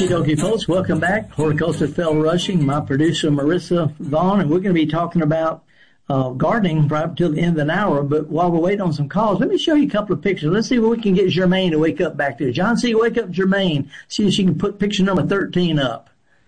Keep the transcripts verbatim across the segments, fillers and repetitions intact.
Okie dokie, folks. Welcome back. Horticulture Fell Rushing. My producer, Marissa Vaughn, and we're going to be talking about uh, gardening right up till the end of an hour. But while we're waiting on some calls, let me show you a couple of pictures. Let's see if we can get Jermaine to wake up back there. John C., wake up Jermaine. See if she can put picture number thirteen up.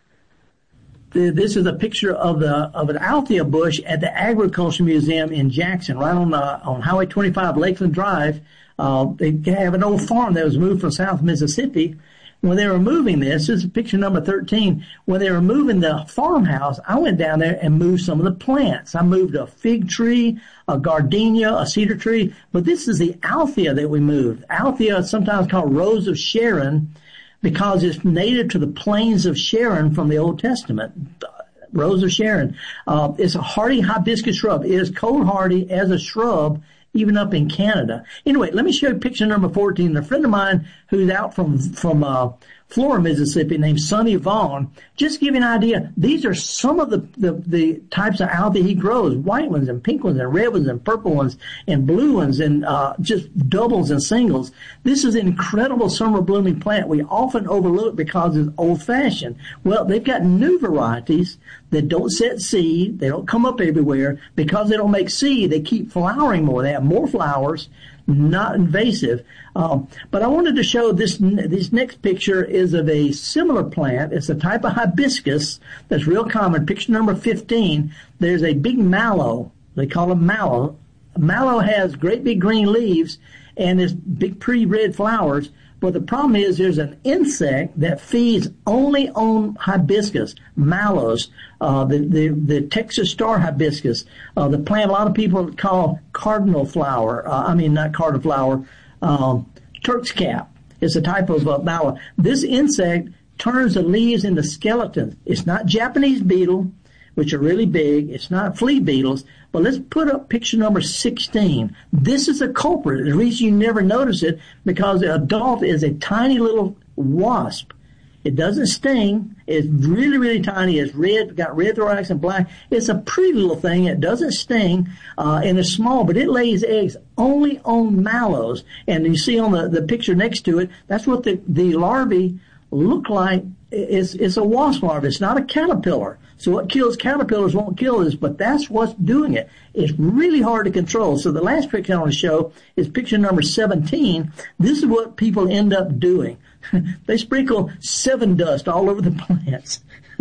This is a picture of the of an Althea bush at the Agriculture Museum in Jackson, right on the, on Highway twenty-five, Lakeland Drive. Uh, they have an old farm that was moved from South Mississippi. When they were moving this, this is picture number thirteen, when they were moving the farmhouse, I went down there and moved some of the plants. I moved a fig tree, a gardenia, a cedar tree, but this is the Althea that we moved. Althea is sometimes called Rose of Sharon because it's native to the plains of Sharon from the Old Testament. Rose of Sharon. Uh, it's a hardy hibiscus shrub. It is cold hardy as a shrub, even up in Canada. Anyway, let me show you picture number fourteen. A friend of mine who's out from, from, uh, Flora, Mississippi, named Sonny Vaughn. Just to give you an idea, these are some of the, the, the types of Althea he grows. White ones and pink ones and red ones and purple ones and blue ones and, uh, just doubles and singles. This is an incredible summer blooming plant. We often overlook because it's old fashioned. Well, they've got new varieties that don't set seed. They don't come up everywhere. Because they don't make seed, they keep flowering more. They have more flowers, not invasive. Um, but I wanted to show this, this next picture is of a similar plant. It's a type of hibiscus that's real common. Picture number fifteen. There's a big mallow. They call them mallow. Mallow has great big green leaves and there's big pretty red flowers. But the problem is there's an insect that feeds only on hibiscus, mallows, uh, the, the, the Texas star hibiscus, uh, the plant a lot of people call cardinal flower, uh, I mean, not cardinal flower, um, Turk's cap. It's a type of uh, mallow. This insect turns the leaves into skeletons. It's not Japanese beetle, which are really big. It's not flea beetles. But let's put up picture number sixteen. This is a culprit. The reason you never notice it, because the adult is a tiny little wasp. It doesn't sting. It's really, really tiny. It's red, got red thorax and black. It's a pretty little thing. It doesn't sting, uh, and it's small, but it lays eggs only on mallows. And you see on the, the picture next to it, that's what the, the larvae look like. It's, it's a wasp larva. It's not a caterpillar. So what kills caterpillars won't kill this, but that's what's doing it. It's really hard to control. So the last picture I want to show is picture number seventeen. This is what people end up doing. They sprinkle seven dust all over the plants.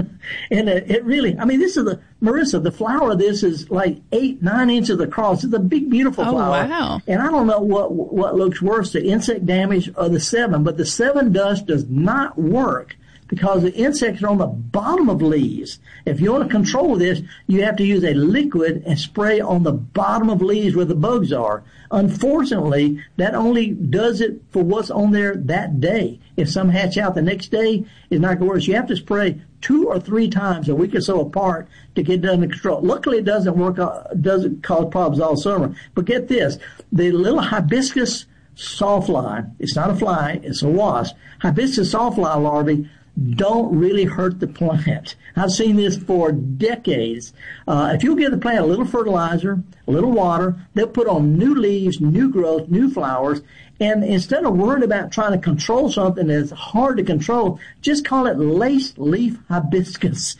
And it, it really, I mean, this is the, Marissa, the flower of this is like eight, nine inches across. It's a big, beautiful flower. Oh, wow. And I don't know what, what looks worse, the insect damage or the seven, but the seven dust does not work because the insects are on the bottom of leaves. If you want to control this, you have to use a liquid and spray on the bottom of leaves where the bugs are. Unfortunately, that only does it for what's on there that day. If some hatch out the next day, it's not going to work. You have to spray two or three times a week or so apart to get done to control. Luckily, it doesn't work, uh, doesn't cause problems all summer. But get this, the little hibiscus sawfly, it's not a fly, it's a wasp, hibiscus sawfly larvae don't really hurt the plant. I've seen this for decades. Uh, if you'll give the plant a little fertilizer, a little water, they'll put on new leaves, new growth, new flowers, and instead of worrying about trying to control something that's hard to control, just call it lace leaf hibiscus.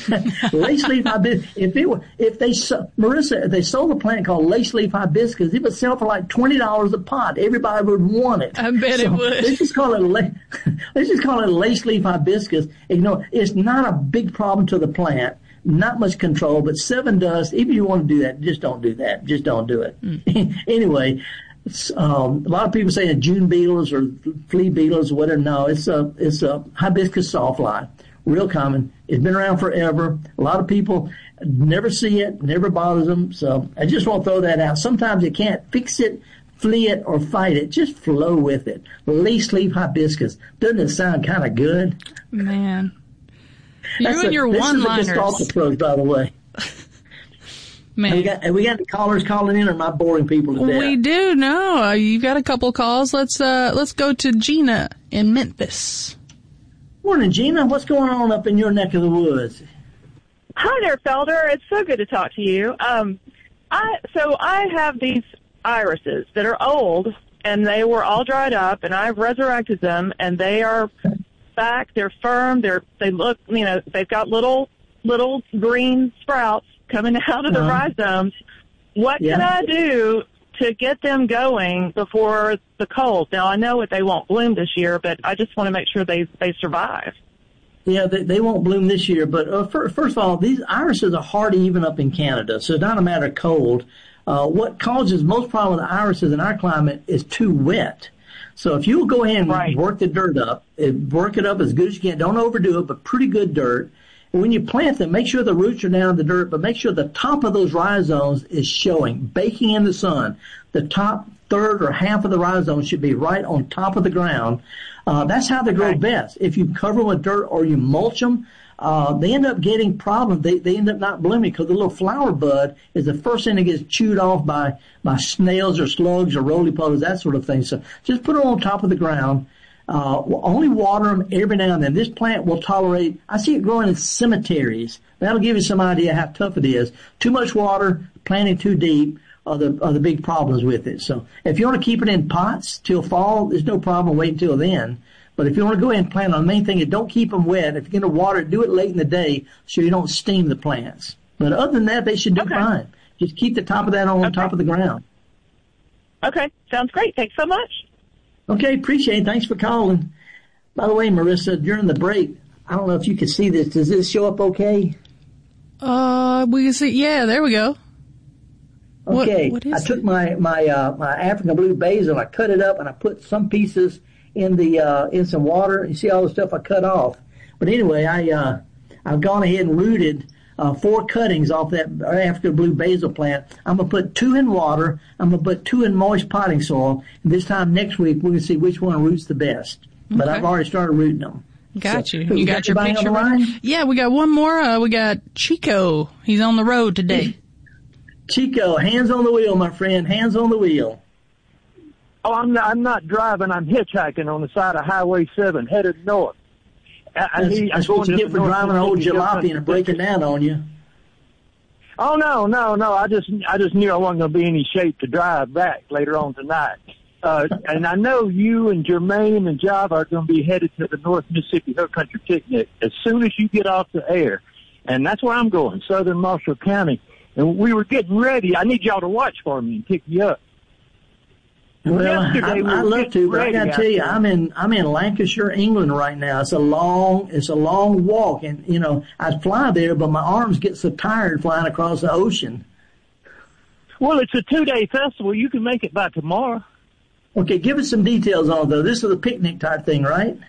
Lace leaf hibiscus. If it were, if they, Marissa, if they sold a plant called lace leaf hibiscus, it would sell for like twenty dollars a pot. Everybody would want it. I bet so it would. Let's just call it, let's just call it lace leaf hibiscus. You know, it's not a big problem to the plant. Not much control, but seven dust, if you want to do that, just don't do that. Just don't do it. Mm. Anyway, um, a lot of people say June beetles or flea beetles or whatever. No, it's a, it's a hibiscus sawfly. Real common. It's been around forever. A lot of people never see it, never bothers them. So I just want to throw that out. Sometimes you can't fix it, flee it, or fight it. Just flow with it. Lace leaf hibiscus. Doesn't it sound kind of good? Man. You That's and a, your one-liners. This is a golf approach, by the way. Man. Have we, got, have we got callers calling in, or am I boring people to death? We do. No, uh, you've got a couple calls. Let's uh, let's go to Gina in Memphis. Morning, Gina. What's going on up in your neck of the woods? Hi there, Felder. It's so good to talk to you. Um, I so I have these irises that are old, and they were all dried up, and I've resurrected them, and they are back. They're firm. They're they look, you know, they've got little little green sprouts coming out of the Uh-huh. rhizomes. What Yeah. can I do to get them going before the cold? Now, I know that they won't bloom this year, but I just want to make sure they they survive. Yeah, they, they won't bloom this year. But uh, for, first of all, these irises are hardy even up in Canada, so it's not a matter of cold. Uh, what causes most problem with irises in our climate is too wet. So if you'll go ahead and Right. work the dirt up, it, work it up as good as you can. Don't overdo it, but pretty good dirt. And when you plant them, make sure the roots are down in the dirt, but make sure the top of those rhizomes is showing, baking in the sun. The top third or half of the rhizomes should be right on top of the ground. Uh, that's how they grow Okay. best. If you cover them with dirt or you mulch them, uh, they end up getting problems. They, they end up not blooming because the little flower bud is the first thing that gets chewed off by, by snails or slugs or roly-polies, that sort of thing. So just put them on top of the ground. Uh, only water them every now and then. This plant will tolerate, I see it growing in cemeteries. That'll give you some idea how tough it is. Too much water, planting too deep are the, are the big problems with it. So if you want to keep it in pots till fall, there's no problem. Wait until then. But if you want to go ahead and plant on, the main thing is don't keep them wet. If you're going to water it, do it late in the day so you don't steam the plants. But other than that, they should do Okay. fine. Just keep the top of that on Okay. top of the ground. Okay, sounds great. Thanks so much. Okay, appreciate it. Thanks for calling. By the way, Marissa, during the break, I don't know if you can see this. Does this show up okay? Uh, we can see. Yeah, there we go. What- Okay. what is I took it? my my uh, my African blue basil, I cut it up, and I put some pieces in the uh, in some water. You see all the stuff I cut off. But anyway, I uh, I've gone ahead and rooted uh, four cuttings off that African blue basil plant. I'm gonna put two in water. I'm gonna put two in moist potting soil. And this time next week, we're gonna see which one roots the best. But Okay. I've already started rooting them. Got So, you. who, You got got your anybody on picture the ready? line? Yeah, we got one more. Uh, we got Chico. He's on the road today. Chico, hands on the wheel, my friend. Hands on the wheel. Oh, I'm not, I'm not driving. I'm hitchhiking on the side of Highway seven, headed north. I, I That's, need, I'm that's what going you to get the for North driving an old Mississippi Hill jalopy Country and breaking District. down on you. Oh no, no, no! I just, I just knew I wasn't going to be in any shape to drive back later on tonight. Uh, and I know you and Jermaine and Java are going to be headed to the North Mississippi Hill Country Picnic as soon as you get off the air, and that's where I'm going, Southern Marshall County. And we were getting ready. I need y'all to watch for me and pick me up. Well, I, Yesterday we I were love getting to, but I ready got to out tell you, there. I'm in I'm in Lancashire, England right now. It's a long it's a long walk, and you know I'd fly there, but my arms get so tired flying across the ocean. Well, it's a two-day festival. You can make it by tomorrow. Okay, give us some details on it, though. This is a picnic type thing, right?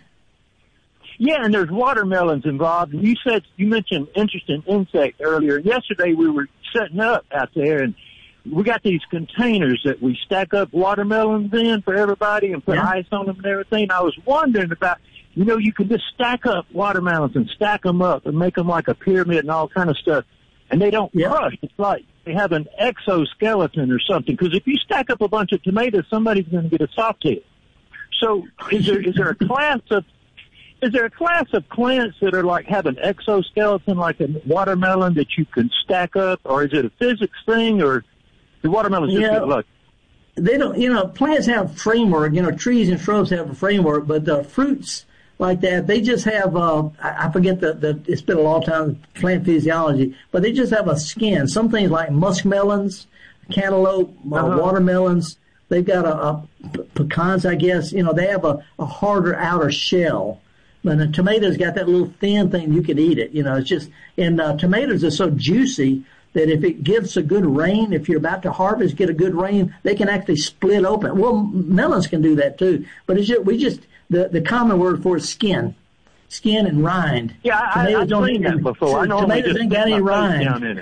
Yeah, and there's watermelons involved. And you said you mentioned interesting insect earlier. Yesterday we were setting up out there, and we got these containers that we stack up watermelons in for everybody and put Yeah. ice on them and everything. I was wondering about, you know, you can just stack up watermelons and stack them up and make them like a pyramid and all kind of stuff, and they don't Yeah. crush. It's like they have an exoskeleton or something. Because if you stack up a bunch of tomatoes, somebody's going to get a soft head. So is there is there a class of Is there a class of plants that are like have an exoskeleton, like a watermelon that you can stack up, or is it a physics thing, or the watermelons just Yeah. get lucky? They don't, you know, plants have framework. You know, trees and shrubs have a framework, but the fruits like that, they just have. Uh, I I forget the, the. It's been a long time plant physiology, but they just have a skin. Some things like muskmelons, cantaloupe, uh, Uh-huh. watermelons. They've got a, a pecans, I guess. You know, they have a, a harder outer shell. But a tomato's got that little thin thing, you could eat it. You know, it's just, and uh, tomatoes are so juicy that if it gives a good rain, if you're about to harvest, get a good rain, they can actually split open. Well, melons can do that too. But it's just, we just, the, the common word for it is skin. Skin and rind. Yeah, I, Tomatoes I've don't seen have- that before. I normally tomatoes just ain't stick got any my face rind. down in it.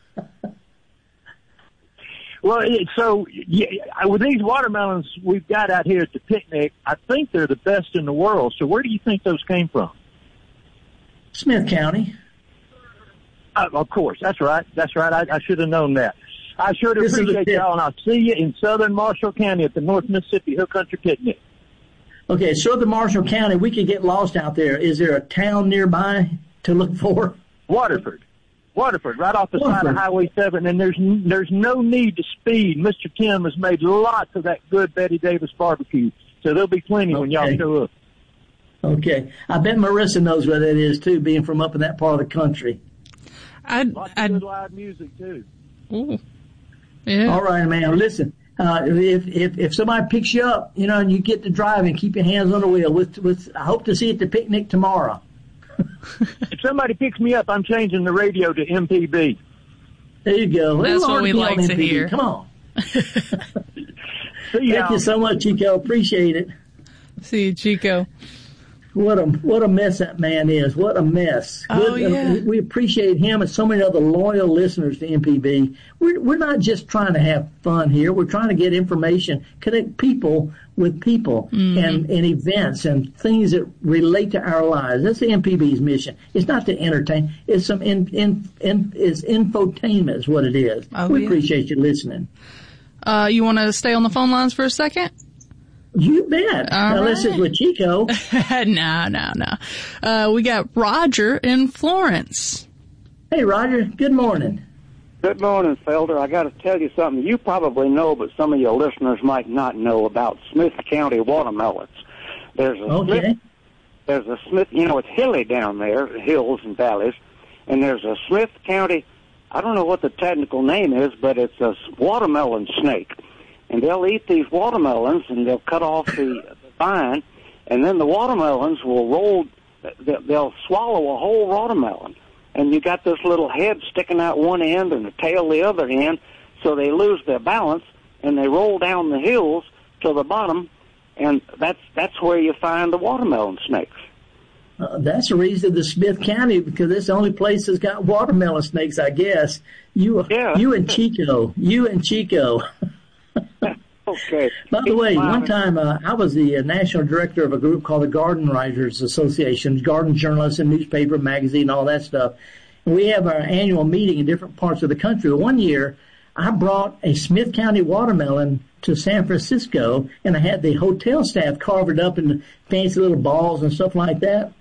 Well, it, so yeah, with these watermelons we've got out here at the picnic, I think they're the best in the world. So where do you think those came from? Smith County. Uh, of course, that's right. That's right. I, I should have known that. I sure do This is the appreciate tip. y'all, and I'll see you in Southern Marshall County at the North Mississippi Hill Country Picnic. Okay, Southern Marshall County, we could get lost out there. Is there a town nearby to look for? Waterford. Waterford, right off the side Waterford. of Highway seven, and there's n- there's no need to speed. Mister Tim has made lots of that good Betty Davis barbecue, so there'll be plenty when y'all Okay. show up. Okay, well, I, I love to. I got to tell you, I'm in I'm in Lancashire, England right now. It's a long it's a long walk, and you know I'd fly there, but my arms get so tired flying across the ocean. Okay, so this is the tip. Okay, Southern Marshall County, we could get lost out there. Is there a town nearby to look for? Waterford. Waterford, right off the side of Highway seven, and there's n- there's no need to speed. Mister Tim has made lots of that good Betty Davis barbecue, so there'll be plenty when y'all Okay. show up. Okay. I bet Marissa knows where that is, too, being from up in that part of the country. I'd, Lots of I'd, good live music, too. ooh. Yeah. All right, man. Listen, uh, if, if, if somebody picks you up, you know, and you get to drive and keep your hands on the wheel, with, with, I hope to see you at the picnic tomorrow. If somebody picks me up, I'm changing the radio to M P B. There you go. That's what we like to hear. Come on. See Thank you so much, Chico. Appreciate it. See you, Chico. What a what a mess that man is. What a mess. Oh, Good, yeah. uh, we appreciate him and so many other loyal listeners to M P B. We're, we're not just trying to have fun here. We're trying to get information, connect people with people Mm-hmm. and, and events and things that relate to our lives. That's the M P B's mission. It's not to entertain. It's some in, in, in, it's infotainment is what it is. Oh, we yeah. appreciate you listening. Uh, you want to stay on the phone lines for a second? You bet. All Unless right. it's with Chico. no, no, no. Uh, we got Roger in Florence. Hey, Roger. Good morning. Good morning, Felder. I got to tell you something you probably know, but some of your listeners might not know about Smith County watermelons. There's a Okay. Smith, there's a Smith, you know, it's hilly down there, hills and valleys, and there's a Smith County, I don't know what the technical name is, but it's a watermelon snake. And they'll eat these watermelons, and they'll cut off the, the vine, and then the watermelons will roll, they'll swallow a whole watermelon. And you got this little head sticking out one end and the tail the other end, so they lose their balance, and they roll down the hills to the bottom, and that's that's where you find the watermelon snakes. Uh, that's the reason the Smith County, because it's the only place that's got watermelon snakes, I guess. You, Yeah. you and Chico, you and Chico. Okay. By the Keep way, smiling. one time uh, I was the uh, national director of a group called the Garden Writers Association, garden journalists and newspaper, magazine, all that stuff. And we have our annual meeting in different parts of the country. One year, I brought a Smith County watermelon to San Francisco, and I had the hotel staff carve it up in fancy little balls and stuff like that.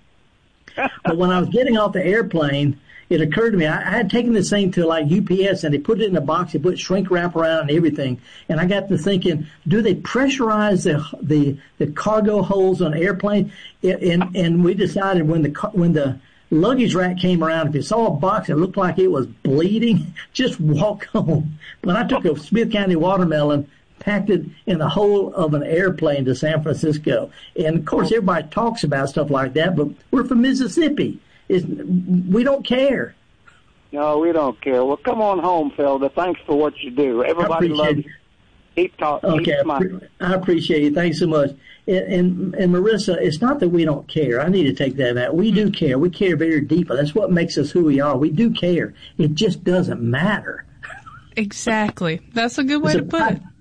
But when I was getting off the airplane, it occurred to me, I, I had taken this thing to like U P S and they put it in a box, they put shrink wrap around and everything. And I got to thinking, do they pressurize the, the, the cargo holds on an airplane? And, and we decided when the, when the luggage rack came around, if you saw a box that looked like it was bleeding, just walk home. When I took a Smith County watermelon, packed it in the whole of an airplane to San Francisco. And of course everybody talks about stuff like that, but we're from Mississippi. It's, we don't care. No, we don't care. Well, come on home, Felder. Thanks for what you do. Everybody I loves appreciate you. Keep talking. Okay, Keep I, smiling. pre- I appreciate you. Thanks so much. And, and, and Marissa, it's not that we don't care. I need to take that out. We do care. We care very deeply. That's what makes us who we are. We do care. It just doesn't matter. Exactly. That's a good way It's to a put pri- it.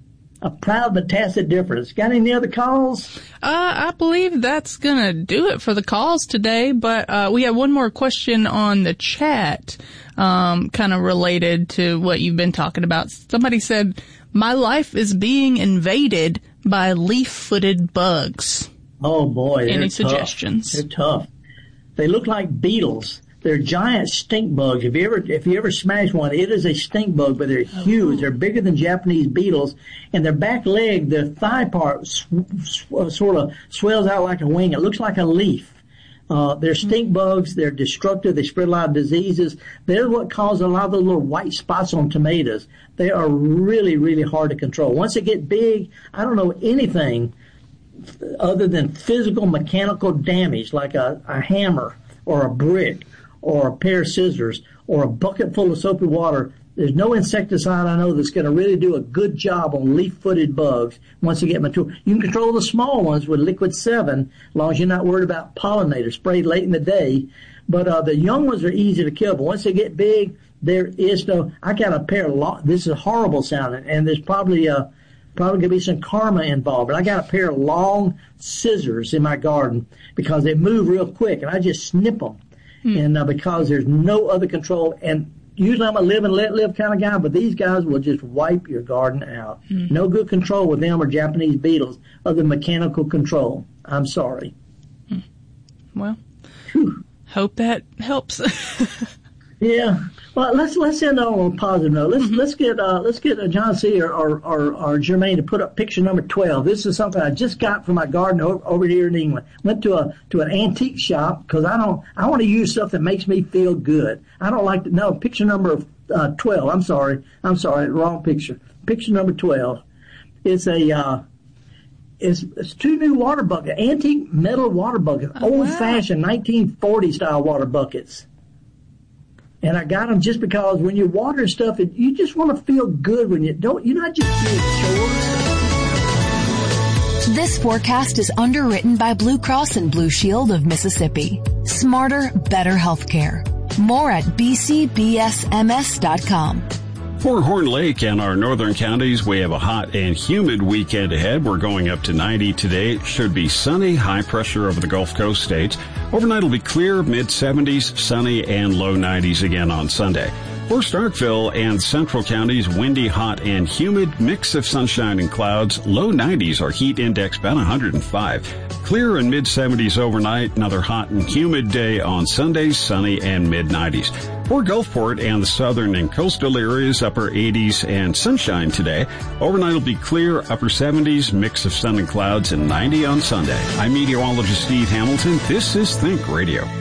A proud but tacit difference. Got any other calls? Uh, I believe that's gonna do it for the calls today, but, uh, we have one more question on the chat, um, kind of related to what you've been talking about. Somebody said, my life is being invaded by leaf-footed bugs. Oh boy. Any they're tough. suggestions? They're tough. They look like beetles. They're giant stink bugs. If you ever, if you ever smash one, it is a stink bug, but they're huge. They're bigger than Japanese beetles, and their back leg, their thigh part, sw- sw- sort of swells out like a wing. It looks like a leaf. Uh, they're stink bugs. They're destructive. They spread a lot of diseases. They're what cause a lot of the little white spots on tomatoes. They are really, really hard to control. Once they get big, I don't know anything other than physical mechanical damage, like a, a hammer or a brick or a pair of scissors or a bucket full of soapy water. There's no insecticide I know that's going to really do a good job on leaf-footed bugs once they get mature. You can control the small ones with Liquid seven, as long as you're not worried about pollinators sprayed late in the day. But uh, the young ones are easy to kill. But once they get big, there is no. I got a pair of. Long, this is horrible sounding, and there's probably uh probably going to be some karma involved. But I got a pair of long scissors in my garden because they move real quick, and I just snip them. Hmm. And uh, because there's no other control, and usually I'm a live and let live kind of guy, but these guys will just wipe your garden out. Hmm. No good control with them or Japanese beetles other than mechanical control. I'm sorry. Hmm. Well, Whew. hope that helps. Yeah. Well, let's let's end on a positive note. Let's mm-hmm. let's get uh, let's get uh, John C. or, or or or Jermaine to put up picture number twelve. This is something I just got from my garden over, over here in England. Went to a to an antique shop because I don't I want to use stuff that makes me feel good. I don't like to no picture number uh, twelve. I'm sorry. I'm sorry. Wrong picture. Picture number twelve. It's a uh, it's, it's two new water buckets, antique metal water buckets, oh, old wow. fashioned nineteen forty style water buckets. And I got them just because when you water stuff, it, you just want to feel good when you don't, you're not just doing chores. This forecast is underwritten by Blue Cross and Blue Shield of Mississippi. Smarter, better healthcare. More at b c b s m s dot com. For Horn Lake and our northern counties, we have a hot and humid weekend ahead. We're going up to ninety today. It should be sunny, high pressure over the Gulf Coast states. Overnight will be clear, mid seventies, sunny, and low nineties again on Sunday. For Starkville and central counties, windy, hot, and humid, mix of sunshine and clouds. Low nineties, our heat index about one hundred five. Clear and mid seventies overnight. Another hot and humid day on Sunday, sunny and mid nineties. For Gulfport and the southern and coastal areas, upper eighties and sunshine today. Overnight will be clear, upper seventies, mix of sun and clouds, and ninety on Sunday. I'm meteorologist Steve Hamilton. This is Think Radio.